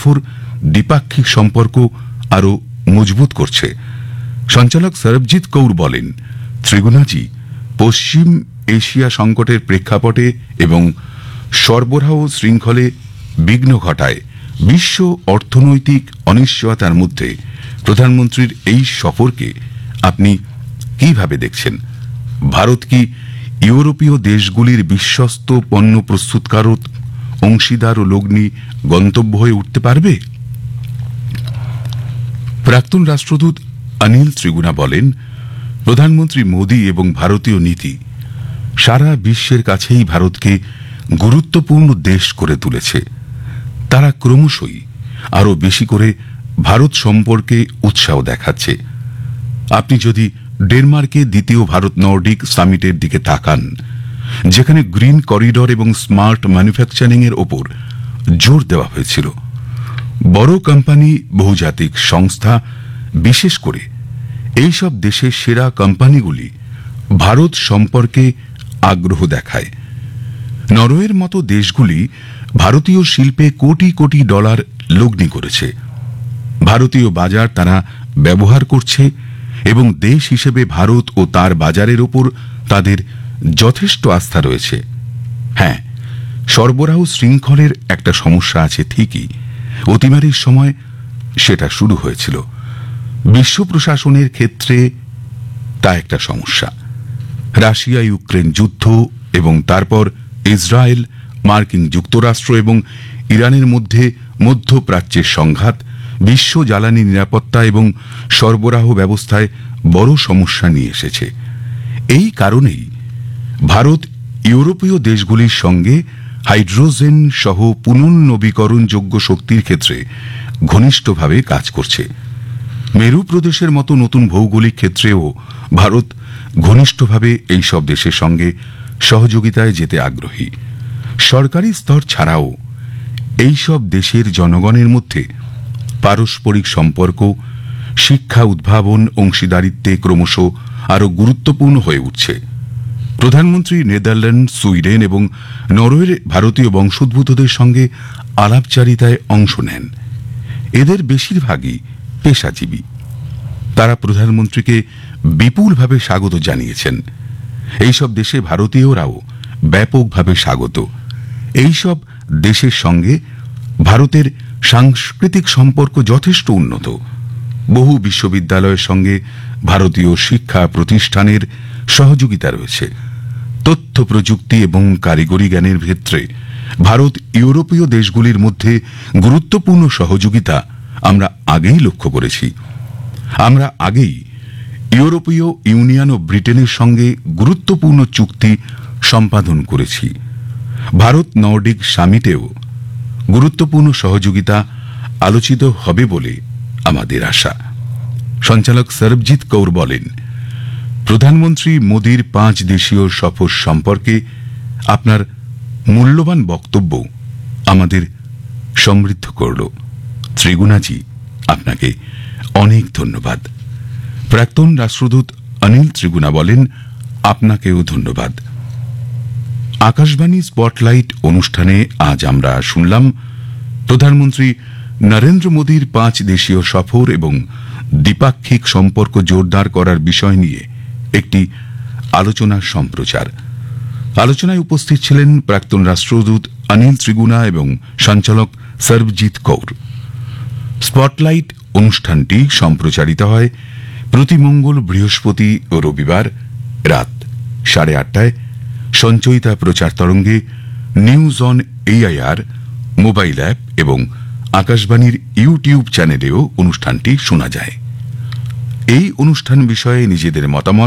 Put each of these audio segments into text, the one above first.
সফর দ্বিপাক্ষিক সম্পর্ক আরও মজবুত করছে। সঞ্চালক সরবজিৎ কৌর বলেন, ত্রিগুণাজি পশ্চিম এশিয়া সংকটের প্রেক্ষাপটে এবং সরবরাহ শৃঙ্খলে বিঘ্ন ঘটায় বিশ্ব অর্থনৈতিক অনিশ্চয়তার মধ্যে প্রধানমন্ত্রীর এই সফরকে আপনি কিভাবে দেখছেন? ভারত কি ইউরোপীয় দেশগুলির বিশ্বস্ত পণ্য প্রস্তুতকারক, অংশীদার ও লগ্নি গন্তব্য হয়ে উঠতে পারবে? প্রাক্তন রাষ্ট্রদূত অনিল ত্রিগুণা বলেন, প্রধানমন্ত্রী মোদী এবং ভারতীয় নীতি সারা বিশ্বের কাছেই ভারতকে গুরুত্বপূর্ণ দেশ করে তুলেছে। তারা ক্রমশই আরও বেশি করে ভারত সম্পর্কে উৎসাহ দেখাচ্ছে। আপনি যদি ডেনমার্কে দ্বিতীয় ভারত নর্ডিক সামিটের দিকে তাকান, যেখানে গ্রিন করিডর এবং স্মার্ট ম্যানুফ্যাকচারিং এর ওপর জোর দেওয়া হয়েছিল, বড় কোম্পানি, বহুজাতিক সংস্থা, বিশেষ করে এইসব দেশের সেরা কোম্পানিগুলি ভারত সম্পর্কে আগ্রহ দেখায়। নরওয়ের মতো দেশগুলি ভারতীয় শিল্পে কোটি কোটি ডলার লগ্নি করেছে। ভারতীয় বাজার তারা ব্যবহার করছে এবং দেশ হিসেবে ভারত ও তার বাজারের ওপর তাদের যথেষ্ট আস্থা রয়েছে। হ্যাঁ, সরবরাহ শৃঙ্খলের একটা সমস্যা আছে ঠিকই। অতিমারির সময় সেটা শুরু হয়েছিল। বিশ্ব প্রশাসনের ক্ষেত্রে তা একটা সমস্যা। রাশিয়া ইউক্রেন যুদ্ধ এবং তারপর ইসরায়েল, মার্কিন যুক্তরাষ্ট্র এবং ইরানের মধ্যে মধ্যপ্রাচ্যের সংঘাত বিশ্ব জ্বালানি নিরাপত্তা এবং সরবরাহ ব্যবস্থায় বড় সমস্যা নিয়ে এসেছে। এই কারণেই ভারত ইউরোপীয় দেশগুলির সঙ্গে হাইড্রোজেন সহ পুনর্নবীকরণযোগ্য শক্তির ক্ষেত্রে ঘনিষ্ঠভাবে কাজ করছে। মেরু প্রদেশের মতো নতুন ভৌগোলিক ক্ষেত্রেও ভারত ঘনিষ্ঠভাবে এইসব দেশের সঙ্গে সহযোগিতায় যেতে আগ্রহী। সরকারি স্তর ছাড়াও এইসব দেশের জনগণের মধ্যে পারস্পরিক সম্পর্ক, শিক্ষা, উদ্ভাবন, অংশীদারিত্বে ক্রমশ আরও গুরুত্বপূর্ণ হয়ে উঠছে। প্রধানমন্ত্রী নেদারল্যান্ড, সুইডেন এবং নরওয়ের ভারতীয় বংশোদ্ভূতদের সঙ্গে আলাপচারিতায় অংশ নেন। এদের বেশিরভাগই পেশাজীবী। তারা প্রধানমন্ত্রীকে বিপুলভাবে স্বাগত জানিয়েছেন। এইসব দেশে ভারতীয়রাও ব্যাপকভাবে স্বাগত। এইসব দেশের সঙ্গে ভারতের সাংস্কৃতিক সম্পর্ক যথেষ্ট উন্নত। বহু বিশ্ববিদ্যালয়ের সঙ্গে ভারতীয় শিক্ষা প্রতিষ্ঠানের সহযোগিতা রয়েছে। তথ্য প্রযুক্তি এবং কারিগরি জ্ঞানের ক্ষেত্রে ভারত ইউরোপীয় দেশগুলির মধ্যে গুরুত্বপূর্ণ সহযোগিতা আমরা আগেই লক্ষ্য করেছি। আমরা আগেই ইউরোপীয় ইউনিয়ন ও ব্রিটেনের সঙ্গে গুরুত্বপূর্ণ চুক্তি সম্পাদন করেছি। ভারত নর্ডিক সামিটেও গুরুত্বপূর্ণ সহযোগিতা আলোচিত হবে বলে আমাদের আশা। সঞ্চালক সরবজিৎ কৌর বলেন, প্রধানমন্ত্রী মোদীর 5 দেশীয় সফর সম্পর্কে আপনার মূল্যবান বক্তব্য আমাদের সমৃদ্ধ করল। ত্রিগুণাজি, আপনাকে অনেক ধন্যবাদ। প্রাক্তন রাষ্ট্রদূত অনিল ত্রিগুণা বলেন, আপনাকেও ধন্যবাদ। আকাশবাণী স্পটলাইট অনুষ্ঠানে আজ আমরা শুনলাম প্রধানমন্ত্রী নরেন্দ্র মোদীর 5 দেশীয় সফর এবং দ্বিপাক্ষিক সম্পর্ক জোরদার করার বিষয় নিয়ে একটি আলোচনার সম্প্রচার। আলোচনায় উপস্থিত ছিলেন প্রাক্তন রাষ্ট্রদূত অনিল ত্রিগুণা এবং সঞ্চালক সরবজিৎ কৌর। স্পটলাইট অনুষ্ঠানটি সম্প্রচারিত হয় প্রতি মঙ্গল, বৃহস্পতি ও রবিবার রাত 8:30টায় সঞ্চয়িতা প্রচার তরঙ্গে, news on AIR mobile app এবং আকাশবাণীর ইউটিউব চ্যানেলেও অনুষ্ঠানটি শোনা যায়। এই অনুষ্ঠান বিষয়ে নিজেদের মতামত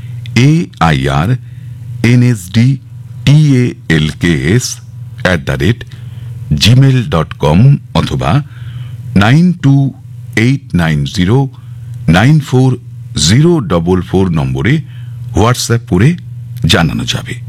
airnsdtalks@gmail.com অথবা 9289094044 নম্বরে হোয়াটসঅ্যাপ করে জানানো যাবে।